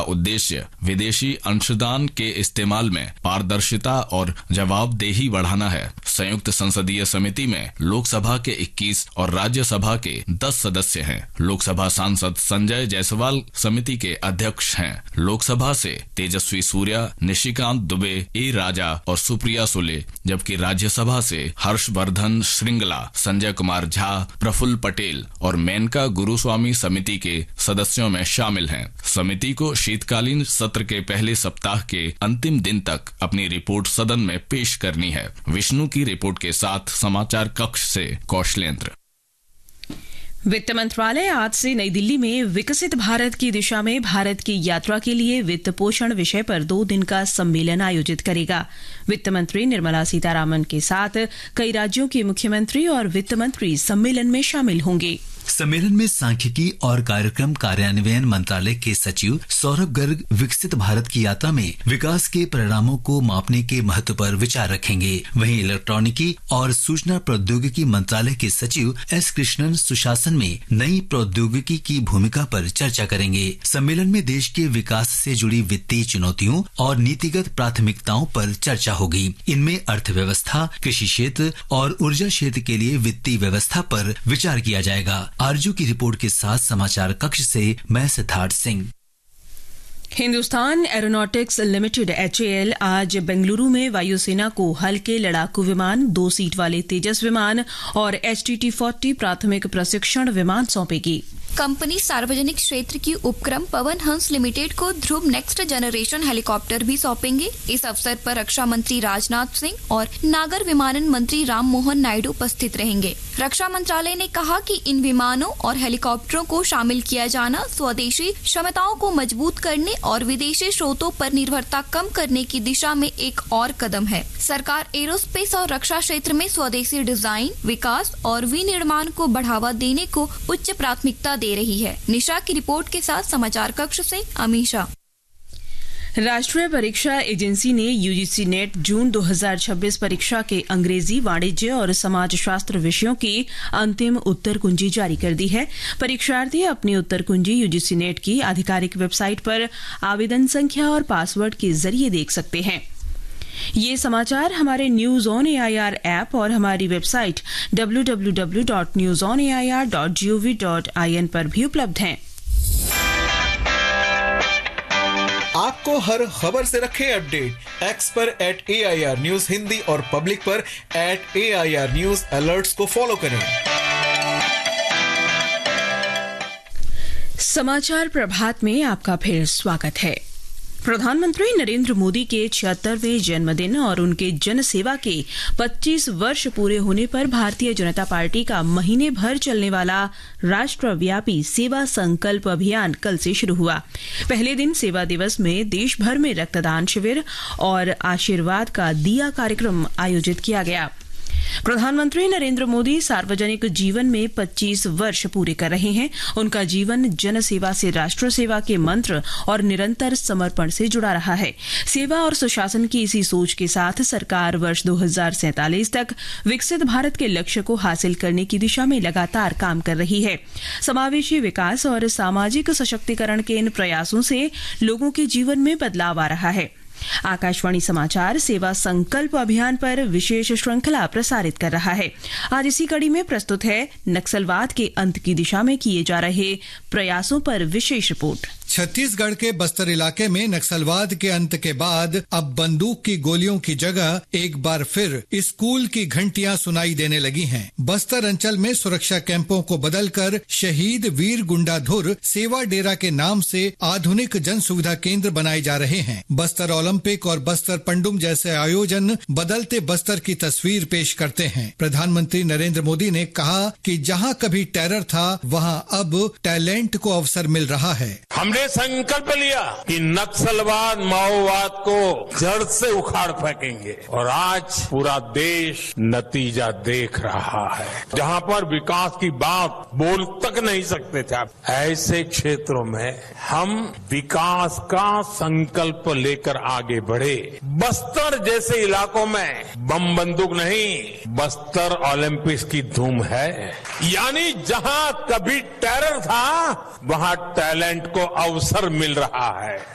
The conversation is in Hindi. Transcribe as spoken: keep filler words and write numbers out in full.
उद्देश्य विदेशी अंशदान के इस्तेमाल में पारदर्शिता और जवाबदेही बढ़ाना है। संयुक्त संसदीय समिति में लोकसभा के इक्कीस और राज्यसभा के दस सदस्य हैं। लोकसभा सांसद संजय जायसवाल समिति के अध्यक्ष हैं। लोकसभा से तेजस्वी सूर्या, निशिकांत दुबे, ए राजा और सुप्रिया सुले, जबकि राज्यसभा से हर्षवर्धन श्रृंगला, संजय कुमार झा, प्रफुल्ल पटेल और मेनका गुरुस्वामी समिति के सदस्यों में शामिल हैं। समिति को शीतकालीन सत्र के पहले सप्ताह के अंतिम दिन तक अपनी रिपोर्ट सदन में पेश करनी है। विष्णु की रिपोर्ट के साथ समाचार कक्ष से कौशलेंद्र। वित्त मंत्रालय आज से नई दिल्ली में विकसित भारत की दिशा में भारत की यात्रा के लिए वित्त पोषण विषय पर दो दिन का सम्मेलन आयोजित करेगा। वित्त मंत्री निर्मला सीतारामन के साथ कई राज्यों के मुख्यमंत्री और वित्त मंत्री सम्मेलन में शामिल होंगे। सम्मेलन में सांख्यिकी और कार्यक्रम कार्यान्वयन मंत्रालय के सचिव सौरभ गर्ग विकसित भारत की यात्रा में विकास के परिणामों को मापने के महत्व पर विचार रखेंगे। वहीं इलेक्ट्रॉनिकी और सूचना प्रौद्योगिकी मंत्रालय के सचिव एस कृष्णन सुशासन में नई प्रौद्योगिकी की भूमिका पर चर्चा करेंगे। सम्मेलन में देश के विकास से जुड़ी वित्तीय चुनौतियों और नीतिगत प्राथमिकताओं पर चर्चा होगी। इनमें अर्थव्यवस्था, कृषि क्षेत्र और ऊर्जा क्षेत्र के लिए वित्तीय व्यवस्था पर विचार किया जाएगा। आरजू की रिपोर्ट के साथ समाचार कक्ष से मैं Siddharth Singh. Hindustan aeronautics limited H A L आज बेंगलुरु में वायुसेना को हल्के लड़ाकू विमान, दो सीट वाले तेजस विमान और एच टी टी फोर्टी प्राथमिक प्रशिक्षण विमान सौंपेगी। कंपनी सार्वजनिक क्षेत्र की उपक्रम पवन हंस लिमिटेड को ध्रुव नेक्स्ट जनरेशन हेलीकॉप्टर भी सौंपेंगे। इस अवसर पर रक्षा मंत्री राजनाथ सिंह और नागर विमानन मंत्री राम मोहन नायडू उपस्थित रहेंगे। रक्षा मंत्रालय ने कहा कि इन विमानों और हेलीकॉप्टरों को शामिल किया जाना स्वदेशी क्षमताओं को मजबूत करने और विदेशी स्रोतों पर निर्भरता कम करने की दिशा में एक और कदम है। सरकार एरोस्पेस और रक्षा क्षेत्र में स्वदेशी डिजाइन, विकास और विनिर्माण को बढ़ावा देने को उच्च प्राथमिकता दे रही है। निशा की रिपोर्ट के साथ समाचार कक्ष से अमीशा। राष्ट्रीय परीक्षा एजेंसी ने यू जी सी नेट जून दो हज़ार छब्बीस परीक्षा के अंग्रेजी, वाणिज्य और समाजशास्त्र विषयों की अंतिम उत्तर कुंजी जारी कर दी है। परीक्षार्थी अपनी उत्तर कुंजी यू जी सी नेट की आधिकारिक वेबसाइट पर आवेदन संख्या और पासवर्ड के जरिए देख सकते हैं। ये समाचार हमारे news on A I R app और हमारी website W W W dot news on A I R dot G O V dot I N पर भी उपलब्ध हैं। आपको हर खबर से रखे अपडेट। एक्स पर eight A I R news Hindi और पब्लिक पर eight A I R news alerts को फॉलो करें। समाचार प्रभात में आपका फिर स्वागत है। प्रधानमंत्री नरेंद्र मोदी के छिहत्तरवें जन्मदिन और उनके जनसेवा के पच्चीस वर्ष पूरे होने पर भारतीय जनता पार्टी का महीने भर चलने वाला राष्ट्रव्यापी सेवा संकल्प अभियान कल से शुरू हुआ। पहले दिन सेवा दिवस में देश भर में रक्तदान शिविर और आशीर्वाद का दिया कार्यक्रम आयोजित किया गया। प्रधानमंत्री नरेंद्र मोदी सार्वजनिक जीवन में पच्चीस वर्ष पूरे कर रहे हैं। उनका जीवन जनसेवा से राष्ट्र सेवा के मंत्र और निरंतर समर्पण से जुड़ा रहा है। सेवा और सुशासन की इसी सोच के साथ सरकार वर्ष दो हज़ार सैंतालीस तक विकसित भारत के लक्ष्य को हासिल करने की दिशा में लगातार काम कर रही है। समावेशी विकास और सामाजिक सशक्तिकरण के इन प्रयासों से लोगों के जीवन में बदलाव आ रहा है। आकाशवाणी समाचार सेवा संकल्प अभियान पर विशेष श्रृंखला प्रसारित कर रहा है। आज इसी कड़ी में प्रस्तुत है नक्सलवाद के अंत की दिशा में किए जा रहे प्रयासों पर विशेष रिपोर्ट। छत्तीसगढ़ के बस्तर इलाके में नक्सलवाद के अंत के बाद अब बंदूक की गोलियों की जगह एक बार फिर स्कूल की घंटियां सुनाई देने लगी हैं। बस्तर अंचल में सुरक्षा कैंपों को बदलकर शहीद वीर गुंडाधुर सेवा डेरा के नाम से आधुनिक जन सुविधा केंद्र बनाए जा रहे हैं। बस्तर ओलंपिक और बस्तर पंडुम जैसे आयोजन बदलते बस्तर की तस्वीर पेश करते हैं। प्रधानमंत्री नरेंद्र मोदी ने कहा कि जहां कभी टेरर था वहां अब टैलेंट को अवसर मिल रहा है। हमने संकल्प लिया कि नक्सलवाद माओवाद को जड़ से उखाड़ फेंकेंगे और आज पूरा देश नतीजा देख रहा है। जहां पर विकास की बात बोल तक नहीं सकते थे, ऐसे क्षेत्रों में हम विकास का संकल्प लेकर आगे बढ़े। बस्तर जैसे इलाकों में बम बंदूक नहीं, बस्तर ओलंपिक्स की धूम है। यानी जहां कभी टेरर था वहां टैलेंट को अवसर मिल रहा है।